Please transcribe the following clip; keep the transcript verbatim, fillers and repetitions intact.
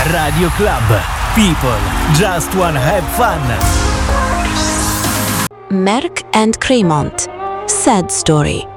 Radio Club. People just wanna have fun. Merck and Cremont. Sad Story.